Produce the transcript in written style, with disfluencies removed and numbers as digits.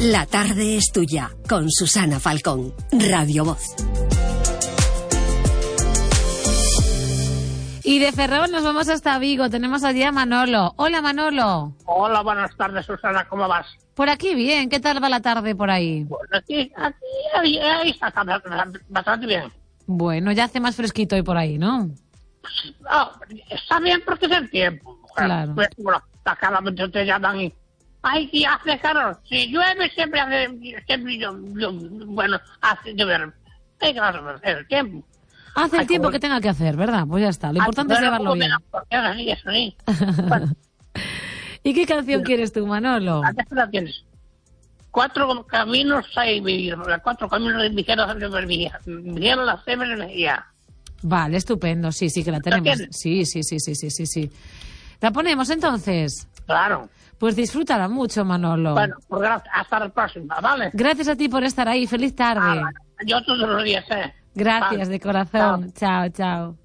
La tarde es tuya, con Susana Falcón, Radio Voz. Y de Ferrol nos vamos hasta Vigo. Tenemos allí a Manolo. Hola, Manolo. Hola, buenas tardes, Susana. ¿Cómo vas? Por aquí bien. ¿Qué tal va la tarde por ahí? Bueno, aquí ahí está bastante bien. Bueno, ya hace más fresquito hoy por ahí, ¿no? Está bien porque es el tiempo. Claro. Pues, bueno, acá te llaman y... Ay, que hace calor. Si llueve siempre hace... bueno, hace llover. Hay que hacer el tiempo. Hace el tiempo que tenga que hacer, ¿verdad? Pues ya está. Lo importante es llevarlo bien. Bueno. ¿Y qué canción quieres tú, Manolo? ¿A qué la tienes? 4 caminos hay vivir. 4 caminos de Miguel la Semería. Vale, estupendo. Sí, que la tenemos. Sí. ¿La ponemos entonces? Claro. Pues disfrútala mucho, Manolo. Bueno, pues gracias. Hasta la próxima, ¿vale? Gracias a ti por estar ahí. Feliz tarde. Yo todos los días, Gracias, de corazón. Chao.